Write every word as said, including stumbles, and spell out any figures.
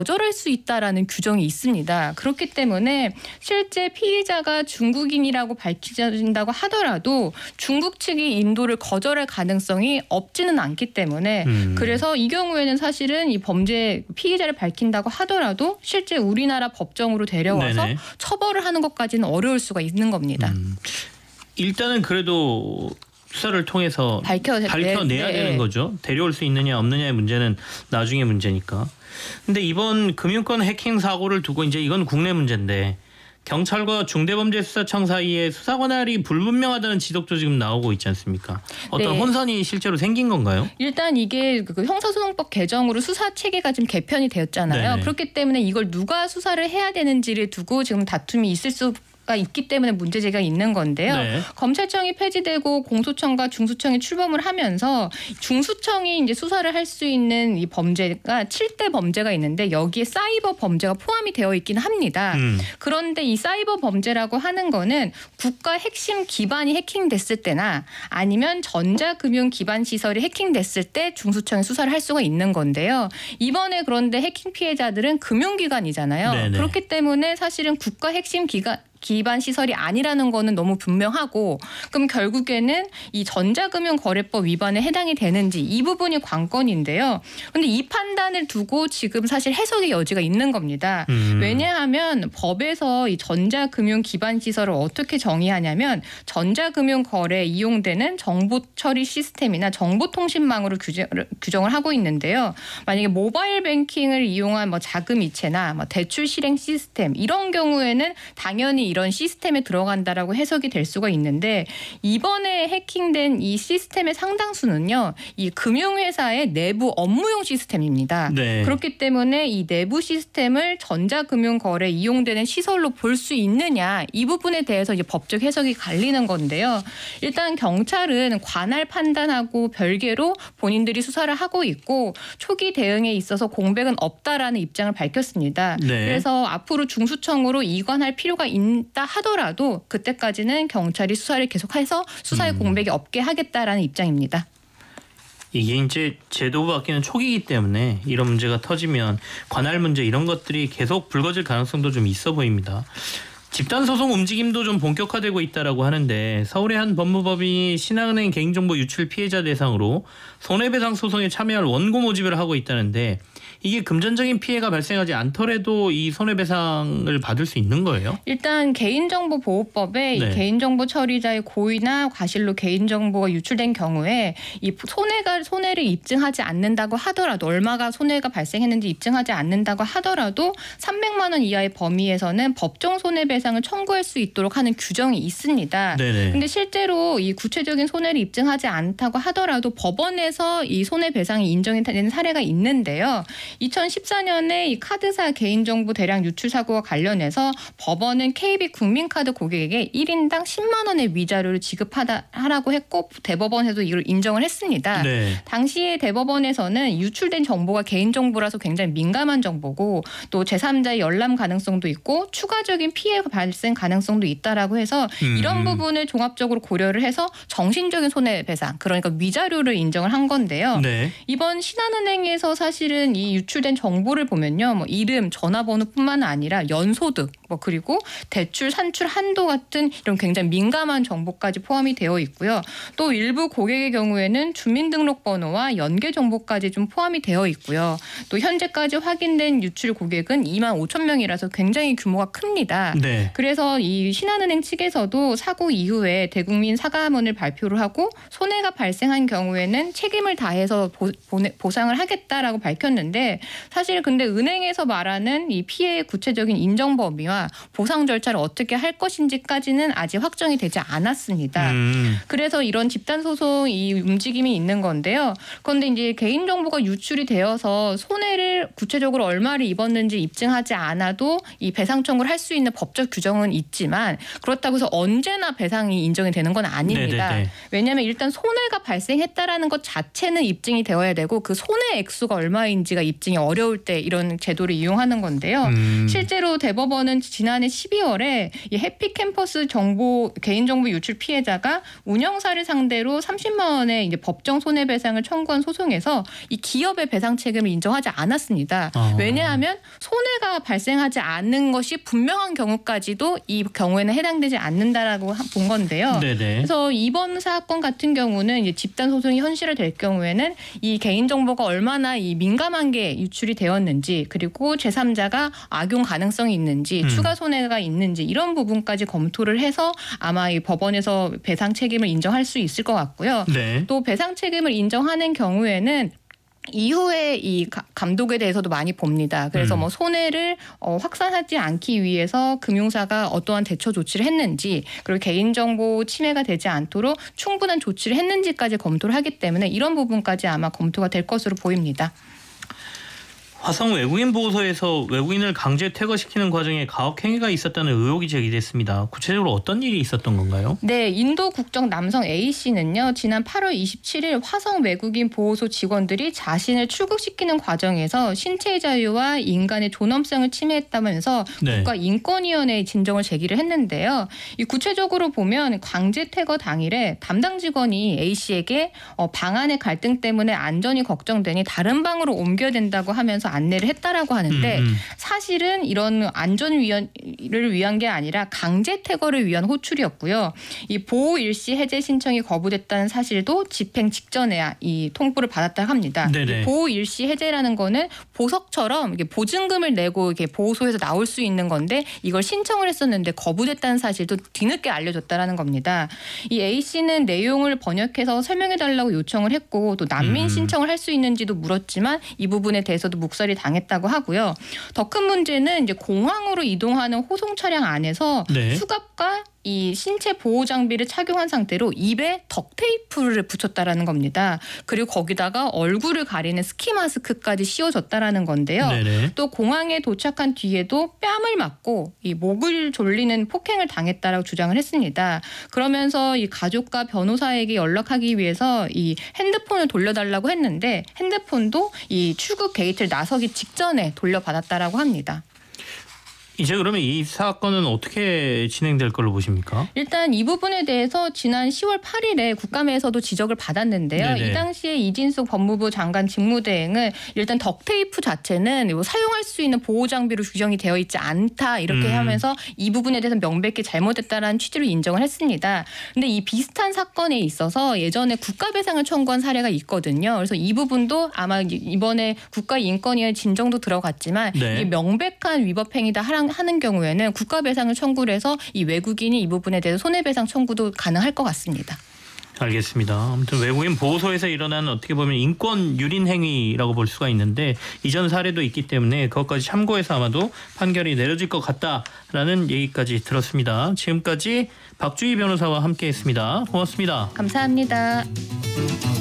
거절할 수 있다라는 규정이 있습니다. 그렇기 때문에 실제 피의자가 중국인이라고 밝혀진다고 하더라도 중국 측이 인도를 거절할 가능성이 없지는 않기 때문에 음. 그래서 이 경우에는 사실은 이 범죄 피의자를 밝힌다고 하더라도 실제 우리나라 법정으로 데려와서 네네. 처벌을 하는 것까지는 어려울 수가 있는 겁니다. 음. 일단은 그래도 수사를 통해서 밝혀, 밝혀내야 네, 되는 네. 거죠. 데려올 수 있느냐 없느냐의 문제는 나중에 문제니까. 근데 이번 금융권 해킹 사고를 두고 이제 이건 국내 문제인데 경찰과 중대범죄수사청 사이에 수사 관할이 불분명하다는 지적도 지금 나오고 있지 않습니까? 어떤 네. 혼선이 실제로 생긴 건가요? 일단 이게 그 형사소송법 개정으로 수사 체계가 지금 개편이 되었잖아요. 네네. 그렇기 때문에 이걸 누가 수사를 해야 되는지를 두고 지금 다툼이 있을 수 가 있기 때문에 문제제기가 있는 건데요. 네. 검찰청이 폐지되고 공소청과 중수청이 출범을 하면서 중수청이 이제 수사를 할 수 있는 이 범죄가 칠 대 범죄가 있는데 여기에 사이버 범죄가 포함이 되어 있긴 합니다. 음. 그런데 이 사이버 범죄라고 하는 거는 국가 핵심 기반이 해킹됐을 때나 아니면 전자금융 기반 시설이 해킹됐을 때 중수청이 수사를 할 수가 있는 건데요. 이번에 그런데 해킹 피해자들은 금융기관이잖아요. 네네. 그렇기 때문에 사실은 국가 핵심 기관 기반 시설이 아니라는 거는 너무 분명하고 그럼 결국에는 이 전자금융거래법 위반에 해당이 되는지 이 부분이 관건인데요. 그런데 이 판단을 두고 지금 사실 해석의 여지가 있는 겁니다. 음. 왜냐하면 법에서 이 전자금융 기반 시설을 어떻게 정의하냐면 전자금융거래에 이용되는 정보처리 시스템이나 정보통신망으로 규정, 규정을 하고 있는데요. 만약에 모바일 뱅킹을 이용한 뭐 자금이체나 뭐 대출 실행 시스템 이런 경우에는 당연히 이런 시스템에 들어간다라고 해석이 될 수가 있는데 이번에 해킹된 이 시스템의 상당수는요. 이 금융회사의 내부 업무용 시스템입니다. 네. 그렇기 때문에 이 내부 시스템을 전자금융거래에 이용되는 시설로 볼 수 있느냐 이 부분에 대해서 이제 법적 해석이 갈리는 건데요. 일단 경찰은 관할 판단하고 별개로 본인들이 수사를 하고 있고 초기 대응에 있어서 공백은 없다라는 입장을 밝혔습니다. 네. 그래서 앞으로 중수청으로 이관할 필요가 있다 하더라도 그때까지는 경찰이 수사를 계속해서 수사의 음. 공백이 없게 하겠다라는 입장입니다. 이게 이제 제도가 바뀌는 초기이기 때문에 이런 문제가 터지면 관할 문제 이런 것들이 계속 불거질 가능성도 좀 있어 보입니다. 집단 소송 움직임도 좀 본격화되고 있다라고 하는데 서울의 한 법무법인이 신한은행 개인정보 유출 피해자 대상으로 손해배상 소송에 참여할 원고 모집을 하고 있다는데 이게 금전적인 피해가 발생하지 않더라도 이 손해배상을 받을 수 있는 거예요? 일단 개인정보보호법에 네. 이 개인정보 처리자의 고의나 과실로 개인정보가 유출된 경우에 이 손해가 손해를 입증하지 않는다고 하더라도 얼마가 손해가 발생했는지 입증하지 않는다고 하더라도 삼백만 원 이하의 범위에서는 법정 손해배상을 청구할 수 있도록 하는 규정이 있습니다. 네네. 근데 실제로 이 구체적인 손해를 입증하지 않다고 하더라도 법원에서 이 손해배상이 인정이 되는 사례가 있는데요. 이천십사 년에 이 카드사 개인정보 대량 유출 사고와 관련해서 법원은 케이비 국민카드 고객에게 일 인당 십만 원의 위자료를 지급하라고 했고 대법원에도 이걸 인정을 했습니다. 네. 당시에 대법원에서는 유출된 정보가 개인정보라서 굉장히 민감한 정보고 또 제삼자의 열람 가능성도 있고 추가적인 피해 발생 가능성도 있다라고 해서 음. 이런 부분을 종합적으로 고려를 해서 정신적인 손해배상 그러니까 위자료를 인정을 한 건데요. 네. 이번 신한은행에서 사실은 이 유출된 정보를 보면요, 뭐 이름, 전화번호뿐만 아니라 연소득, 뭐 그리고 대출 산출 한도 같은 이런 굉장히 민감한 정보까지 포함이 되어 있고요. 또 일부 고객의 경우에는 주민등록번호와 연계 정보까지 좀 포함이 되어 있고요. 또 현재까지 확인된 유출 고객은 이만 오천 명이라서 굉장히 규모가 큽니다. 네. 그래서 이 신한은행 측에서도 사고 이후에 대국민 사과문을 발표를 하고 손해가 발생한 경우에는 책임을 다해서 보, 보내, 보상을 하겠다라고 밝혔는데 사실 근데 은행에서 말하는 이 피해의 구체적인 인정 범위와 보상 절차를 어떻게 할 것인지까지는 아직 확정이 되지 않았습니다. 음. 그래서 이런 집단 소송 이 움직임이 있는 건데요. 그런데 이제 개인 정보가 유출이 되어서 손해를 구체적으로 얼마를 입었는지 입증하지 않아도 이 배상 청구를 할 수 있는 법적 규정은 있지만 그렇다고 해서 언제나 배상이 인정이 되는 건 아닙니다. 네네네. 왜냐하면 일단 손해가 발생했다라는 것 자체는 입증이 되어야 되고 그 손해 액수가 얼마인지가 입 입증이 어려울 때 이런 제도를 이용하는 건데요. 음. 실제로 대법원은 지난해 십이월에 이 해피캠퍼스 정보 개인정보 유출 피해자가 운영사를 상대로 삼십만 원의 이제 법정 손해배상을 청구한 소송에서 이 기업의 배상 책임을 인정하지 않았습니다. 어. 왜냐하면 손해가 발생하지 않는 것이 분명한 경우까지도 이 경우에는 해당되지 않는다라고 본 건데요. 네네. 그래서 이번 사건 같은 경우는 이제 집단 소송이 현실화될 경우에는 이 개인 정보가 얼마나 이 민감한 게 유출이 되었는지 그리고 제삼자가 악용 가능성이 있는지 음. 추가 손해가 있는지 이런 부분까지 검토를 해서 아마 이 법원에서 배상 책임을 인정할 수 있을 것 같고요. 네. 또 배상 책임을 인정하는 경우에는 이후에 이 가- 감독에 대해서도 많이 봅니다. 그래서 음. 뭐 손해를 어, 확산하지 않기 위해서 금융사가 어떠한 대처 조치를 했는지 그리고 개인정보 침해가 되지 않도록 충분한 조치를 했는지까지 검토를 하기 때문에 이런 부분까지 아마 검토가 될 것으로 보입니다. 화성 외국인 보호소에서 외국인을 강제 퇴거시키는 과정에 가혹 행위가 있었다는 의혹이 제기됐습니다. 구체적으로 어떤 일이 있었던 건가요? 네, 인도 국적 남성 A씨는요. 지난 팔월 이십칠일 화성 외국인 보호소 직원들이 자신을 출국시키는 과정에서 신체의 자유와 인간의 존엄성을 침해했다면서 네. 국가인권위원회에 진정을 제기를 했는데요. 이 구체적으로 보면 강제 퇴거 당일에 담당 직원이 A씨에게 어, 방 안의 갈등 때문에 안전이 걱정되니 다른 방으로 옮겨야 된다고 하면서 안내를 했다라고 하는데 음, 음. 사실은 이런 안전 위원을 위한 게 아니라 강제 퇴거를 위한 호출이었고요. 이 보호 일시 해제 신청이 거부됐다는 사실도 집행 직전에야 이 통보를 받았다 합니다. 네네. 이 보호 일시 해제라는 거는 보석처럼 이게 보증금을 내고 이렇게 보호소에서 나올 수 있는 건데 이걸 신청을 했었는데 거부됐다는 사실도 뒤늦게 알려졌다라는 겁니다. 이 A 씨는 내용을 번역해서 설명해 달라고 요청을 했고 또 난민 음. 신청을 할 수 있는지도 물었지만 이 부분에 대해서도 묵살이 당했다고 하고요. 더 큰 문제는 이제 공항으로 이동하는 호송 차량 안에서 네. 수갑과 이 신체 보호 장비를 착용한 상태로 입에 덕테이프를 붙였다라는 겁니다. 그리고 거기다가 얼굴을 가리는 스키 마스크까지 씌워졌다라는 건데요. 네네. 또 공항에 도착한 뒤에도 뺨을 맞고 이 목을 졸리는 폭행을 당했다라고 주장을 했습니다. 그러면서 이 가족과 변호사에게 연락하기 위해서 이 핸드폰을 돌려달라고 했는데 핸드폰도 이 출국 게이트를 나서기 직전에 돌려받았다라고 합니다. 이제 그러면 이 사건은 어떻게 진행될 걸로 보십니까? 일단 이 부분에 대해서 지난 시월 팔일에 국감에서도 지적을 받았는데요. 네네. 이 당시에 이진숙 법무부 장관 직무대행은 일단 덕테이프 자체는 뭐 사용할 수 있는 보호 장비로 규정이 되어 있지 않다 이렇게 음. 하면서 이 부분에 대해서 명백히 잘못됐다라는 취지로 인정을 했습니다. 근데 이 비슷한 사건에 있어서 예전에 국가배상을 청구한 사례가 있거든요. 그래서 이 부분도 아마 이번에 국가인권위원회 진정도 들어갔지만 네. 이 명백한 위법 행위다 하는 경우에는 국가배상을 청구를 해서 이 외국인이 이 부분에 대해서 손해배상 청구도 가능할 것 같습니다. 알겠습니다. 아무튼 외국인 보호소에서 일어난 어떻게 보면 인권 유린 행위라고 볼 수가 있는데 이전 사례도 있기 때문에 그것까지 참고해서 아마도 판결이 내려질 것 같다라는 얘기까지 들었습니다. 지금까지 박주희 변호사와 함께했습니다. 고맙습니다. 감사합니다.